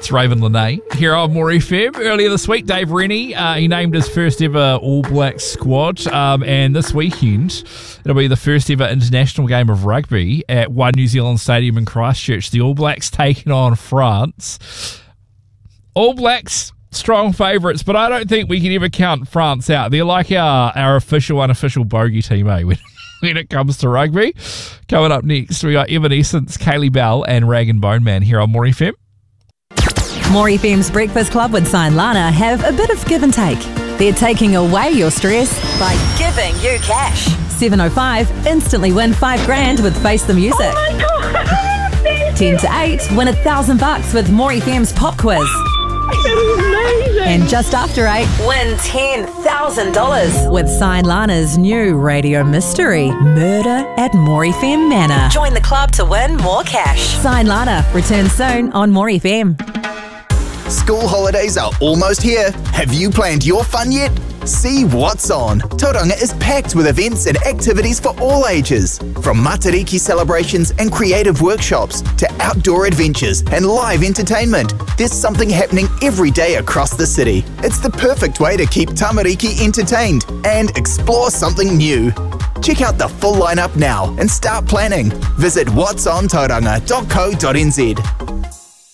It's Raven Lene here on More FM. Earlier this week, Dave Rennie, he named his first ever All Blacks squad, and this weekend it'll be the first ever international game of rugby at One New Zealand Stadium in Christchurch. The All Blacks taking on France. All Blacks, strong favourites, but I don't think we can ever count France out. They're like our official, unofficial bogey team, when it comes to rugby. Coming up next, we got Evanescence, Kaylee Bell, and Rag and Bone Man here on More FM. More FM's Breakfast Club with Sign Lana have a bit of give and take. They're taking away your stress by giving you cash. 7:05, instantly win $5,000 with Face the Music. Oh my God! 10 to 8, win $1,000 with More FM's Pop Quiz. That was amazing! And just after 8, win $10,000 with Sign Lana's new radio mystery, Murder at More FM Manor. Join the club to win more cash. Sign Lana returns soon on More FM. School holidays are almost here. Have you planned your fun yet? See what's on. Tauranga is packed with events and activities for all ages. From matariki celebrations and creative workshops to outdoor adventures and live entertainment, there's something happening every day across the city. It's the perfect way to keep tamariki entertained and explore something new. Check out the full lineup now and start planning. Visit whatsontauranga.co.nz.